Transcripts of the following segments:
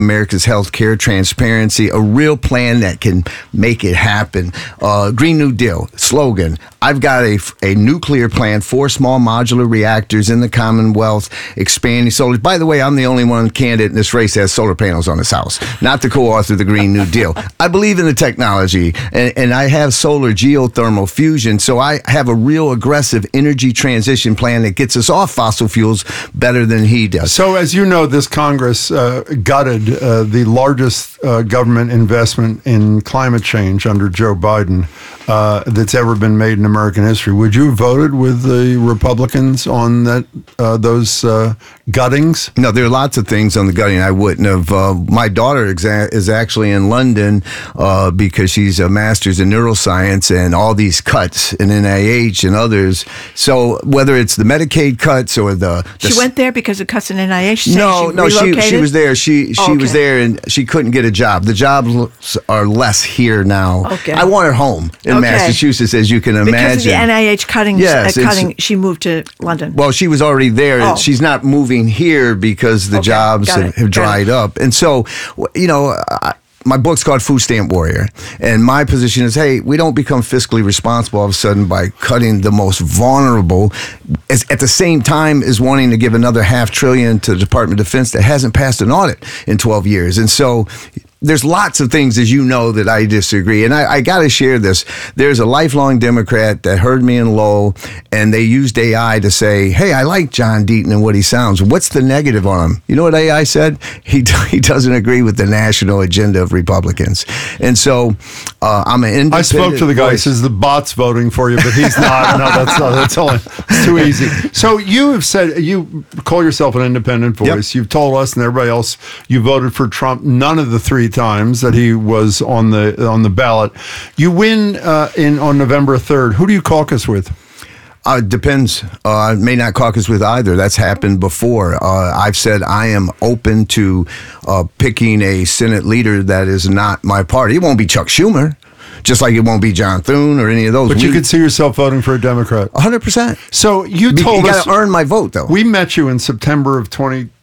America's health care, transparency, a real plan that can make it happen. Green New Deal slogan. I've got a nuclear plant, 4 small modular reactors in the Commonwealth, expanding solar. By the way, I'm the only one candidate in this race that has solar panels on his house, not the co-author of the Green New Deal. I believe in the technology, and I have solar geothermal fusion, so I have a real aggressive energy transition plan that gets us off fossil fuels better than he does. So as you know, this Congress gutted the largest government investment in climate change under Joe Biden that's ever been made in American history. Would you have voted with the Republicans on that those guttings? No, there are lots of things on the gutting I wouldn't have. My daughter is actually in London because she's a master's in neuroscience, and all these cuts in NIH and others. So whether it's the Medicaid cuts or she went there because of cuts in NIH. No, she was there. She was there, and she couldn't get a job. The jobs are less here now. Okay. I want her home in Massachusetts, as you can imagine. Because of the NIH cutting, she moved to London. Well, she was already there. Oh. She's not moving here because the jobs have dried up. And so, my book's called Food Stamp Warrior. And my position is, hey, we don't become fiscally responsible all of a sudden by cutting the most vulnerable, at the same time as wanting to give another $500 billion to the Department of Defense that hasn't passed an audit in 12 years. And so there's lots of things, as you know, that I disagree. And I got to share this. There's a lifelong Democrat that heard me in Lowell, and they used AI to say, hey, I like John Deaton and what he sounds. What's the negative on him? You know what AI said? He doesn't agree with the national agenda of Republicans. And so I'm an independent. I spoke to the guy. He says the bot's voting for you, but he's not. No, that's all. It's too easy. So you have said, you call yourself an independent voice. Yep. You've told us and everybody else you voted for Trump none of the 3 times that he was on the ballot. You win on November 3rd. Who do you caucus with? Depends. I may not caucus with either. That's happened before. I've said I am open to picking a Senate leader that is not my party. It won't be Chuck Schumer, just like it won't be John Thune or any of those. But you could see yourself voting for a Democrat. 100%. So you told us. You got to earn my vote, though. We met you in September of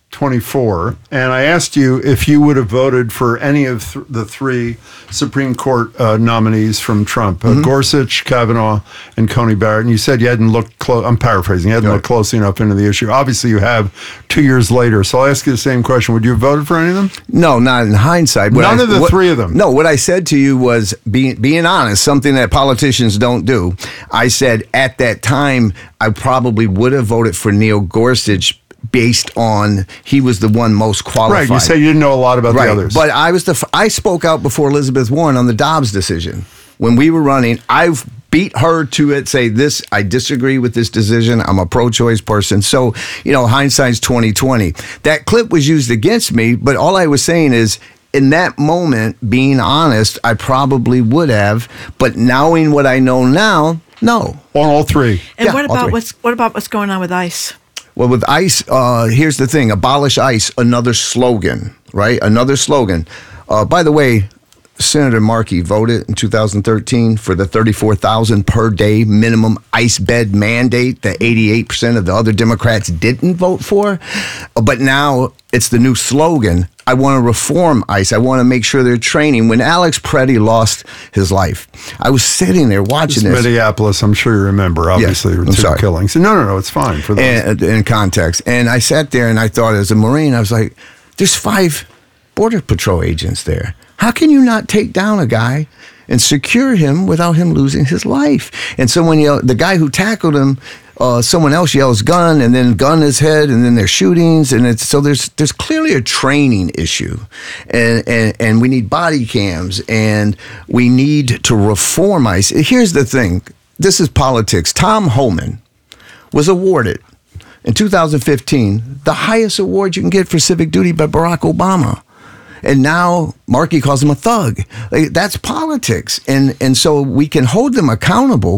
2024, and I asked you if you would have voted for any of the 3 Supreme Court nominees from Trump, Gorsuch, Kavanaugh, and Coney Barrett, and you said you hadn't looked close. I'm paraphrasing. You hadn't looked closely enough into the issue. Obviously, you have 2 years later, so I'll ask you the same question. Would you have voted for any of them? No, not in hindsight. None of the 3 of them? No, what I said to you was being honest, something that politicians don't do. I said at that time, I probably would have voted for Neil Gorsuch based on he was the one most qualified. Right, you said you didn't know a lot about the others. But I spoke out before Elizabeth Warren on the Dobbs decision. When we were running, I've beat her to it, say this, I disagree with this decision. I'm a pro-choice person. So, hindsight's 2020. That clip was used against me, but all I was saying is, in that moment, being honest, I probably would have, but knowing what I know now, no. On all 3. And what about what's going on with ICE? Well, with ICE, here's the thing. Abolish ICE, another slogan, right? Another slogan. By the way, Senator Markey voted in 2013 for the 34,000 per day minimum ICE bed mandate that 88% of the other Democrats didn't vote for. But now it's the new slogan. I want to reform ICE. I want to make sure they're training. When Alex Preddy lost his life, I was sitting there watching this. Minneapolis, I'm sure you remember, obviously, yeah, 2 killings. No, it's fine for those. In context. And I sat there and I thought, as a Marine, I was like, there's 5 Border Patrol agents there. How can you not take down a guy and secure him without him losing his life? And so when the guy who tackled him, someone else yells gun, and then gun his head, and then there's shootings, and there's clearly a training issue, and we need body cams, and we need to reform ICE. Here's the thing: this is politics. Tom Homan was awarded in 2015 the highest award you can get for civic duty by Barack Obama. And now Markey calls him a thug. That's politics. And so we can hold them accountable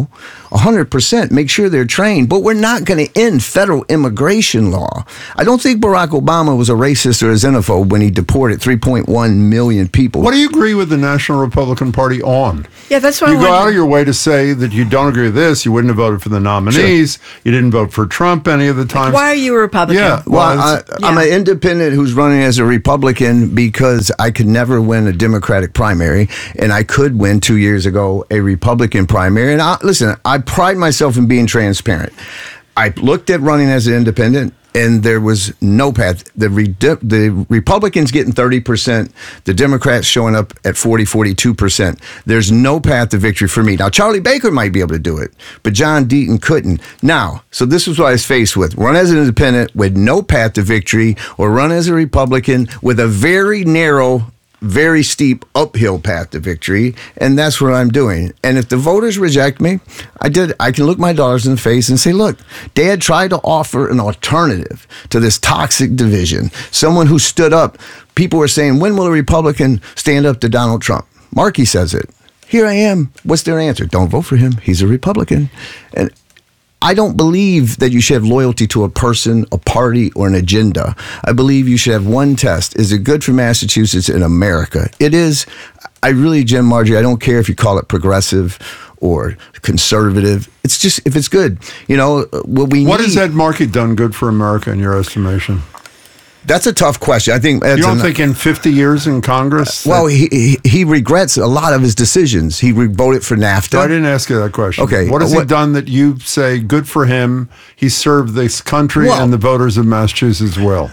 100%. Make sure they're trained. But we're not going to end federal immigration law. I don't think Barack Obama was a racist or a xenophobe when he deported 3.1 million people. What do you agree with the National Republican Party on? Yeah, that's what you go out of your way to say that you don't agree with this. You wouldn't have voted for the nominees. Sure. You didn't vote for Trump any of the time. Why are you a Republican? Yeah, well, I'm an independent who's running as a Republican because I could never win a Democratic primary, and I could win 2 years ago a Republican primary. And listen, I pride myself in being transparent. I looked at running as an independent, and there was no path. The Republicans getting 30%, the Democrats showing up at 42%. There's no path to victory for me. Now, Charlie Baker might be able to do it, but John Deaton couldn't. Now, so this was what I was faced with. Run as an independent with no path to victory, or run as a Republican with a very narrow, very steep uphill path to victory, and that's what I'm doing. And if the voters reject me, I can look my daughters in the face and say, look, Dad tried to offer an alternative to this toxic division, someone who stood up. People were saying, when will a Republican stand up to Donald Trump? Markey says it. Here I am. What's their answer? Don't vote for him. He's a Republican. And I don't believe that you should have loyalty to a person, a party, or an agenda. I believe you should have one test. Is it good for Massachusetts and America? It is. Jim Marjorie, I don't care if you call it progressive or conservative. It's just, if it's good. You know, what has Ed Markey done good for America in your estimation? That's a tough question. I think you don't think in 50 years in Congress? Well, he regrets a lot of his decisions. He voted for NAFTA. I didn't ask you that question. Okay, what has he done that you say good for him? He served this country and the voters of Massachusetts well.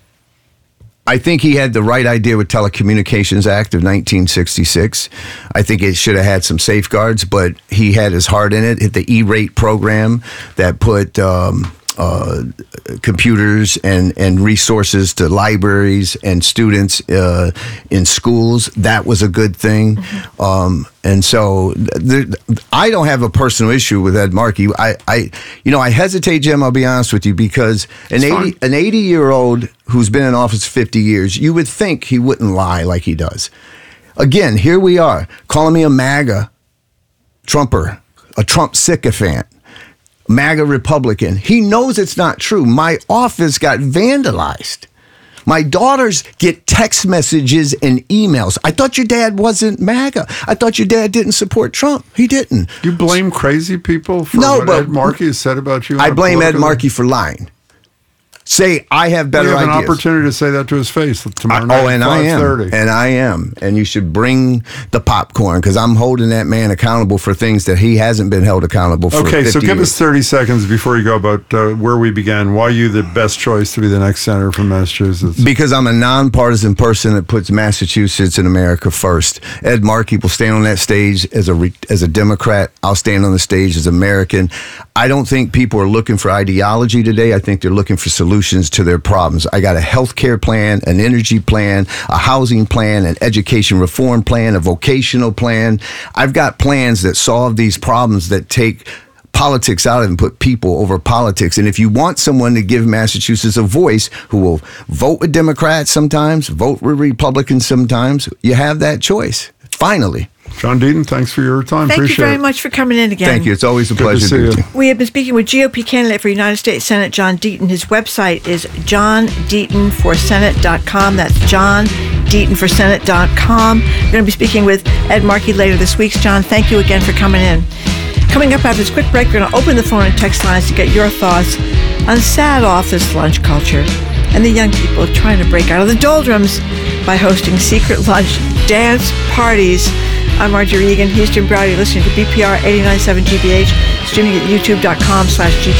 I think he had the right idea with Telecommunications Act of 1966. I think it should have had some safeguards, but he had his heart in it. The E-rate program that put computers and resources to libraries and students in schools. That was a good thing. And so I don't have a personal issue with Ed Markey. I hesitate, Jim, I'll be honest with you, because an 80-year-old who's been in office 50 years, you would think he wouldn't lie like he does. Again, here we are, calling me a MAGA Trumper, a Trump sycophant. MAGA Republican. He knows it's not true. My office got vandalized. My daughters get text messages and emails. I thought your dad wasn't MAGA. I thought your dad didn't support Trump. He didn't. You blame crazy people for what Ed Markey has said about you? I blame Ed Markey for lying. Say, I have better ideas. You have an opportunity to say that to his face tomorrow night at 5:30. And I am. And you should bring the popcorn, because I'm holding that man accountable for things that he hasn't been held accountable for. Okay, so give us 30 seconds before you go about where we began. Why are you the best choice to be the next senator from Massachusetts? Because I'm a nonpartisan person that puts Massachusetts and America first. Ed Markey will stand on that stage as a Democrat. I'll stand on the stage as American. I don't think people are looking for ideology today. I think they're looking for solutions to their problems. I got a health care plan, an energy plan, a housing plan, an education reform plan, a vocational plan. I've got plans that solve these problems, that take politics out of it and put people over politics. And if you want someone to give Massachusetts a voice, who will vote with Democrats sometimes, vote with Republicans sometimes, you have that choice. Finally. John Deaton, thanks for your time. Thank you very much for coming in again. Thank you. It's always a pleasure to see you. We have been speaking with GOP candidate for United States Senate, John Deaton. His website is johndeatonforsenate.com. That's johndeatonforsenate.com. We're going to be speaking with Ed Markey later this week. John, thank you again for coming in. Coming up after this quick break, we're going to open the phone and text lines to get your thoughts on sad office lunch culture and the young people trying to break out of the doldrums by hosting secret lunch dance parties. I'm Marjorie Egan. He's Jim Browder. You're listening to BPR 89.7 GBH, streaming at youtube.com/GBH.